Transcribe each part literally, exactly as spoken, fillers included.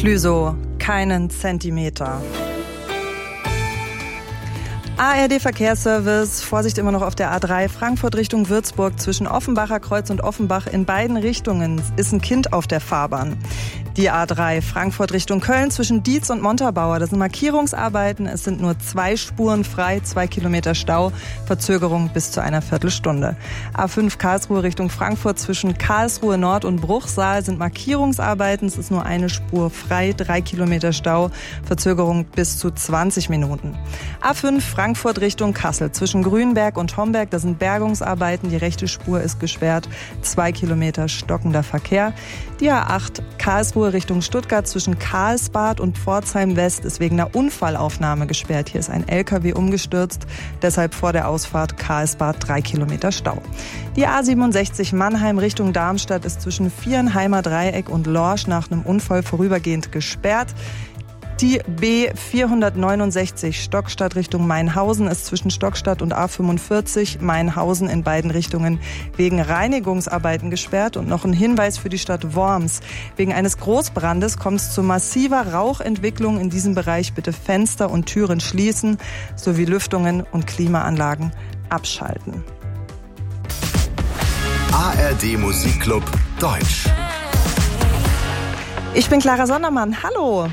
Clüso, keinen Zentimeter. A R D Verkehrsservice, Vorsicht immer noch auf der A drei, Frankfurt Richtung Würzburg, zwischen Offenbacher Kreuz und Offenbach in beiden Richtungen ist ein Kind auf der Fahrbahn. Die A drei, Frankfurt Richtung Köln, zwischen Dietz und Montabaur, das sind Markierungsarbeiten, es sind nur zwei Spuren frei, zwei Kilometer Stau, Verzögerung bis zu einer Viertelstunde. A fünf Karlsruhe Richtung Frankfurt, zwischen Karlsruhe Nord und Bruchsal sind Markierungsarbeiten, es ist nur eine Spur frei, drei Kilometer Stau, Verzögerung bis zu zwanzig Minuten. A fünf Frankfurt Richtung Kassel, zwischen Grünberg und Homberg, das sind Bergungsarbeiten, die rechte Spur ist gesperrt, zwei Kilometer stockender Verkehr. Die A acht Karlsruhe Richtung Stuttgart, zwischen Karlsbad und Pforzheim West ist wegen einer Unfallaufnahme gesperrt. Hier ist ein L K W umgestürzt, deshalb vor der Ausfahrt Karlsbad drei Kilometer Stau. Die A siebenundsechzig Mannheim Richtung Darmstadt ist zwischen Vierenheimer Dreieck und Lorsch nach einem Unfall vorübergehend gesperrt. Die B vierhundertneunundsechzig Stockstadt Richtung Mainhausen ist zwischen Stockstadt und A fünfundvierzig Mainhausen in beiden Richtungen wegen Reinigungsarbeiten gesperrt. Und noch ein Hinweis für die Stadt Worms. Wegen eines Großbrandes kommt es zu massiver Rauchentwicklung in diesem Bereich. Bitte Fenster und Türen schließen sowie Lüftungen und Klimaanlagen abschalten. A R D Musikclub Deutsch. Ich bin Clara Sondermann. Hallo.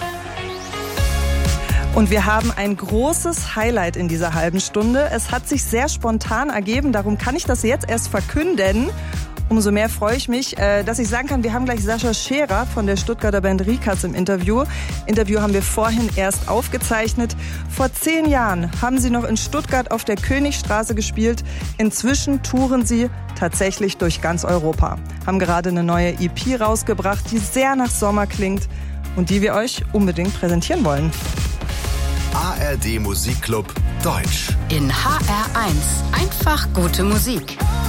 Und wir haben ein großes Highlight in dieser halben Stunde. Es hat sich sehr spontan ergeben, darum kann ich das jetzt erst verkünden. Umso mehr freue ich mich, dass ich sagen kann, wir haben gleich Sascha Scherer von der Stuttgarter Band Rikas im Interview. Interview haben wir vorhin erst aufgezeichnet. Vor zehn Jahren haben sie noch in Stuttgart auf der Königstraße gespielt. Inzwischen touren sie tatsächlich durch ganz Europa. Haben gerade eine neue E P rausgebracht, die sehr nach Sommer klingt und die wir euch unbedingt präsentieren wollen. A R D Musikclub Deutsch. In H R eins. Einfach gute Musik.